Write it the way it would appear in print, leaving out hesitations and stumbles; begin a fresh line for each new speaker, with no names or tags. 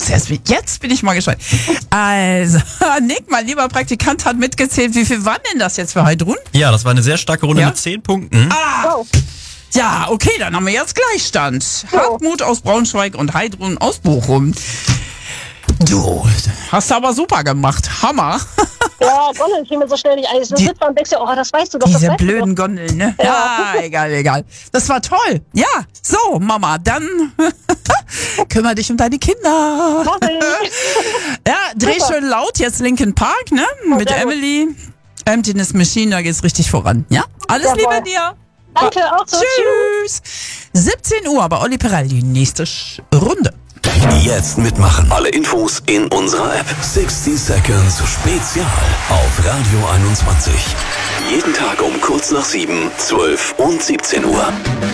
Jetzt bin ich mal gespannt. Also, Nick, mein lieber Praktikant, hat mitgezählt. Wie viel waren denn das jetzt für Heidrun?
Ja, das war eine sehr starke Runde mit 10 Punkten.
Wow.
Ja, okay, dann haben wir jetzt Gleichstand. Hartmut aus Braunschweig und Heidrun aus Bochum. Du, hast aber super gemacht. Hammer.
Ja, Gondeln fiel mir so schnell nicht ein. Du sitzt und denkst dir, das weißt du doch.
Diese blöden Gondeln, ne? Ja, egal. Das war toll. Ja, so, Mama, dann kümmere dich um deine Kinder.
Mach ich.
Ja, dreh schön laut, jetzt Linkin Park, ne? Mit Emily. Emptiness Machine, da geht's richtig voran. Ja, alles Liebe dir.
Danke, auch so.
Tschüss. 17 Uhr bei Olli Perel, die nächste Runde.
Jetzt mitmachen. Alle Infos in unserer App. 60 Seconds Spezial auf Radio 21. Jeden Tag um kurz nach 7, 12 und 17 Uhr.